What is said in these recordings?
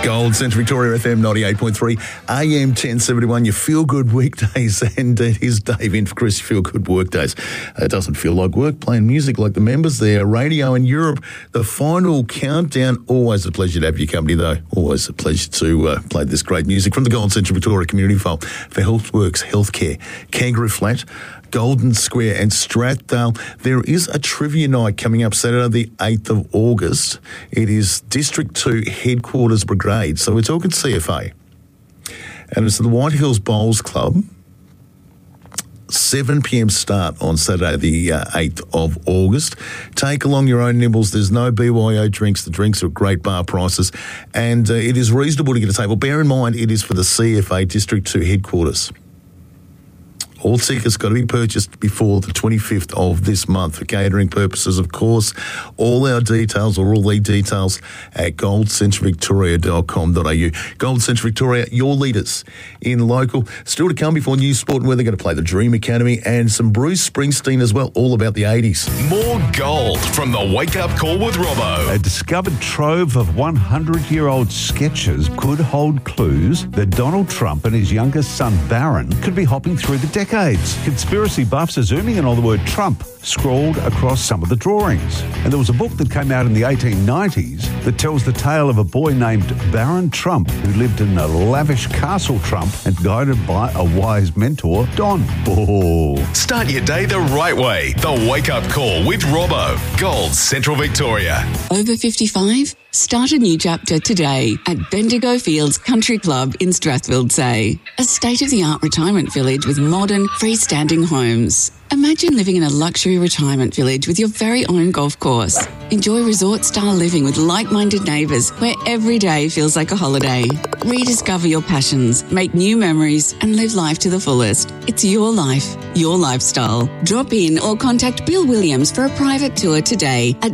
Gold, Central Victoria FM 98.3, AM 1071, your feel-good weekdays, and it is Dave in for Chris, feel-good workdays. It doesn't feel like work, playing music like the members there. Radio in Europe, the final countdown. Always a pleasure to have your company, though. Always a pleasure to play this great music from the Gold Central Victoria Community File for Healthworks Healthcare, Kangaroo Flat, Golden Square and Strathdale. There is a trivia night coming up Saturday the 8th of August. It is District 2 Headquarters Brigade, so we're talking CFA. And it's at the White Hills Bowls Club. 7 p.m. start on Saturday the 8th of August. Take along your own nibbles. There's no BYO drinks. The drinks are at great bar prices, and it is reasonable to get a table. Bear in mind, it is for the CFA District 2 Headquarters. All tickets got to be purchased before the 25th of this month for catering purposes, of course. All our details, or all the details, at goldcentralvictoria.com.au. Gold Central Victoria, your leaders in local. Still to come before News Sport and Weather, going to play the Dream Academy and some Bruce Springsteen as well, all about the 80s. More gold from the Wake Up Call with Robbo. A discovered trove of 100-year-old sketches could hold clues that Donald Trump and his youngest son Barron could be hopping through the decades. Conspiracy buffs are zooming in on the word Trump scrawled across some of the drawings. And there was a book that came out in the 1890s that tells the tale of a boy named Baron Trump who lived in a lavish castle Trump and guided by a wise mentor, Don. Oh. Start your day the right way. The Wake Up Call with Robbo. Gold Central Victoria. Over 55? Start a new chapter today at Bendigo Fields Country Club in Strathfield Say. A state-of-the-art retirement village with modern, freestanding homes. Imagine living in a luxury retirement village with your very own golf course. Enjoy resort-style living with like-minded neighbours where every day feels like a holiday. Rediscover your passions, make new memories and live life to the fullest. It's your life, your lifestyle. Drop in or contact Bill Williams for a private tour today at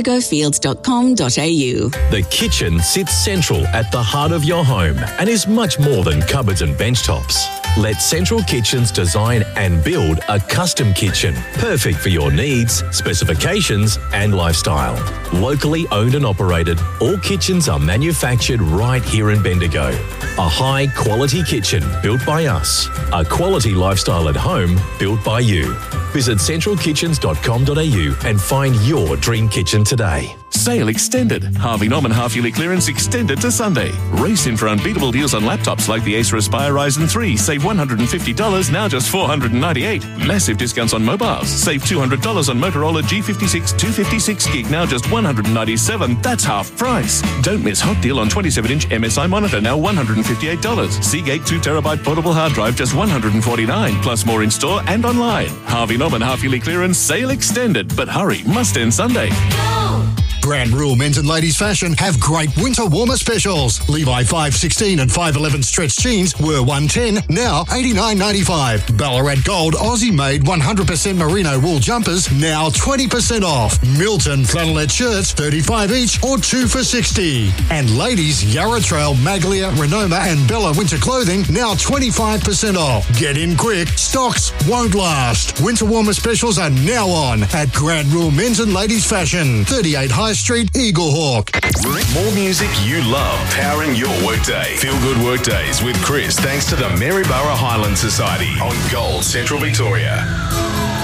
bendigofields.com.au. The kitchen sits central at the heart of your home and is much more than cupboards and bench tops. Let Central Kitchens design and build a custom kitchen, perfect for your needs, specifications and lifestyle. Locally owned and operated, all kitchens are manufactured right here in Bendigo. A high quality kitchen built by us. A quality lifestyle at home built by you. Visit centralkitchens.com.au and find your dream kitchen today. Sale extended. Harvey Norman half-yearly clearance extended to Sunday. Race in for unbeatable deals on laptops like the Acer Aspire Ryzen 3. Save $150, now just $498. Massive discounts on mobiles. Save $200 on Motorola G56 256 gig, now just $197. That's half price. Don't miss hot deal on 27-inch MSI monitor, now $158. Seagate 2TB portable hard drive, just $149. Plus more in store and online. Harvey Norman half-yearly clearance sale extended. But hurry, must end Sunday. Grand Rule Men's and Ladies Fashion have great winter warmer specials. Levi 516 and 511 stretch jeans were $110, now $89.95. Ballarat Gold Aussie-made 100% merino wool jumpers, now 20% off. Milton flannelette shirts, $35 each or 2 for $60. And ladies Yarra Trail, Maglia, Renoma and Bella winter clothing, now 25% off. Get in quick, stocks won't last. Winter warmer specials are now on at Grand Rule Men's and Ladies Fashion, 38 High Street, Eaglehawk. More music you love, powering your workday. Feel good workdays with Chris, thanks to the Maryborough Highland Society on Gold Central Victoria.